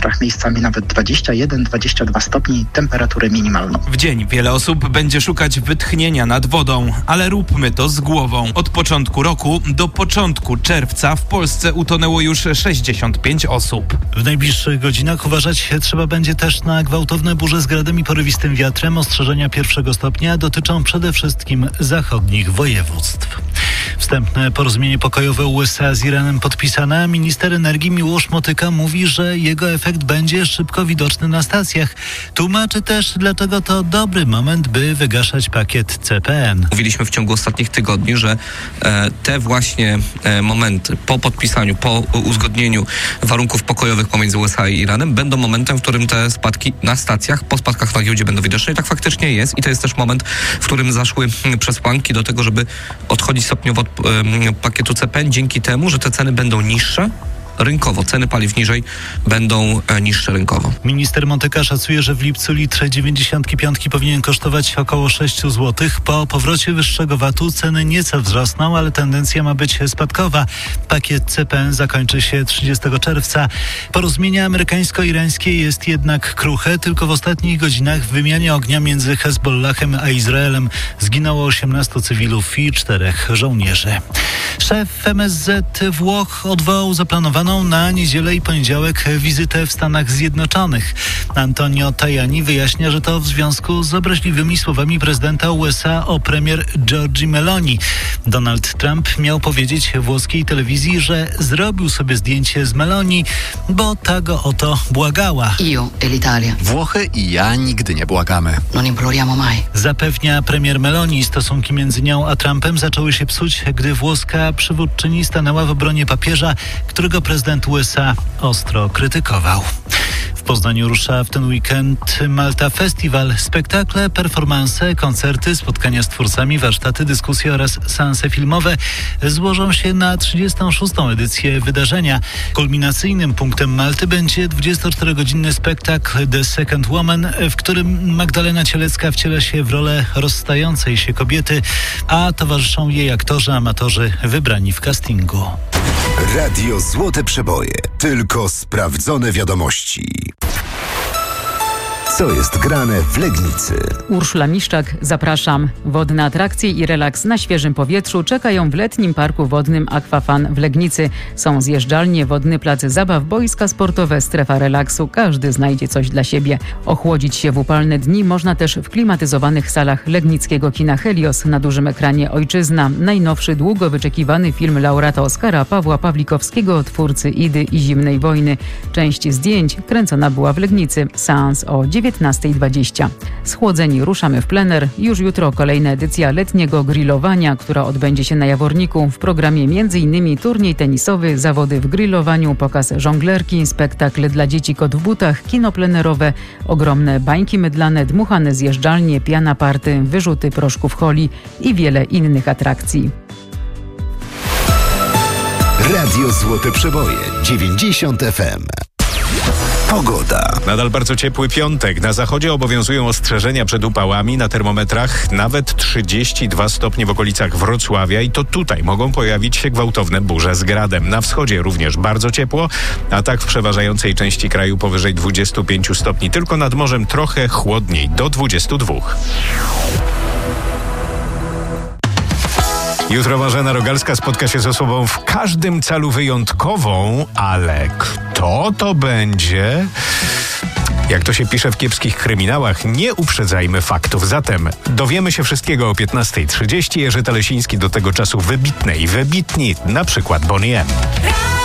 centrach miejscami nawet 21-22 stopni temperatury minimalną. W dzień wiele osób będzie szukać wytchnienia nad wodą, ale róbmy to z głową. Od początku roku do początku czerwca w Polsce utonęło już 65 osób. W najbliższych godzinach uważać trzeba będzie też na gwałtowne burze z gradem i porywistym wiatrem. Ostrzeżenia 1 stopnia dotyczą przede wszystkim zachodnich województw. Wstępne porozumienie pokojowe USA z Iranem podpisane. Minister energii Miłosz Motyka mówi, że jego efekt będzie szybko widoczny na stacjach. Tłumaczy też, dlaczego to dobry moment, by wygaszać pakiet CPN. Mówiliśmy w ciągu ostatnich tygodni, że te właśnie momenty po podpisaniu, po uzgodnieniu warunków pokojowych pomiędzy USA i Iranem będą momentem, w którym te spadki na stacjach, po spadkach na giełdzie będą widoczne i tak faktycznie jest. I to jest też moment, w którym zaszły przesłanki do tego, żeby odchodzić stopniowo od pakietu CPN dzięki temu, że te ceny będą niższe rynkowo. Ceny paliw niżej będą niższe rynkowo. Minister Motyka szacuje, że w lipcu litr 95 powinien kosztować około 6 zł. Po powrocie wyższego VAT-u ceny nieco wzrosną, ale tendencja ma być spadkowa. Pakiet CPN zakończy się 30 czerwca. Porozumienie amerykańsko-irańskie jest jednak kruche. Tylko w ostatnich godzinach w wymianie ognia między Hezbollahem a Izraelem zginęło 18 cywilów i 4 żołnierzy. Szef MSZ Włoch odwołał zaplanowaną na niedzielę i poniedziałek wizytę w Stanach Zjednoczonych. Antonio Tajani wyjaśnia, że to w związku z obraźliwymi słowami prezydenta USA o premier Giorgia Meloni. Donald Trump miał powiedzieć włoskiej telewizji, że zrobił sobie zdjęcie z Meloni, bo ta go o to błagała. Io e l'Italia. Włochy i ja nigdy nie błagamy. Non imploriamo mai. Zapewnia premier Meloni. Stosunki między nią a Trumpem zaczęły się psuć, gdy włoska przywódczyni stanęła w obronie papieża, którego prezydent USA ostro krytykował. W Poznaniu rusza w ten weekend Malta Festival. Spektakle, performanse, koncerty, spotkania z twórcami, warsztaty, dyskusje oraz seanse filmowe złożą się na 36. edycję wydarzenia. Kulminacyjnym punktem Malty będzie 24-godzinny spektakl The Second Woman, w którym Magdalena Cielecka wciela się w rolę rozstającej się kobiety, a towarzyszą jej aktorzy, amatorzy wybrani w castingu. Radio Złote Przeboje. Tylko sprawdzone wiadomości. Co jest grane w Legnicy? Urszula Miszczak, zapraszam. Wodne atrakcje i relaks na świeżym powietrzu czekają w letnim parku wodnym Aquafan w Legnicy. Są zjeżdżalnie, wodny plac zabaw, boiska sportowe, strefa relaksu. Każdy znajdzie coś dla siebie. Ochłodzić się w upalne dni można też w klimatyzowanych salach legnickiego kina Helios. Na dużym ekranie Ojczyzna. Najnowszy, długo wyczekiwany film laureata Oscara Pawła Pawlikowskiego, twórcy Idy i Zimnej Wojny. Część zdjęć kręcona była w Legnicy. Seans o 19:20. Schłodzeni ruszamy w plener. Już jutro kolejna edycja letniego grillowania, która odbędzie się na Jaworniku. W programie m.in. turniej tenisowy, zawody w grillowaniu, pokaz żonglerki, spektakl dla dzieci Kot w butach, kino plenerowe, ogromne bańki mydlane, dmuchane zjeżdżalnie, piana party, wyrzuty proszków holi i wiele innych atrakcji. Radio Złote Przeboje 90 FM. Pogoda. Nadal bardzo ciepły piątek. Na zachodzie obowiązują ostrzeżenia przed upałami. Na termometrach nawet 32 stopnie w okolicach Wrocławia i to tutaj mogą pojawić się gwałtowne burze z gradem. Na wschodzie również bardzo ciepło, a tak w przeważającej części kraju powyżej 25 stopni. Tylko nad morzem trochę chłodniej, do 22. Jutro Marzena Rogalska spotka się z osobą w każdym calu wyjątkową, ale kto to będzie? Jak to się pisze w kiepskich kryminałach, nie uprzedzajmy faktów. Zatem dowiemy się wszystkiego o 15:30. Jerzy Telesiński do tego czasu wybitny i wybitni, na przykład Bonnie M.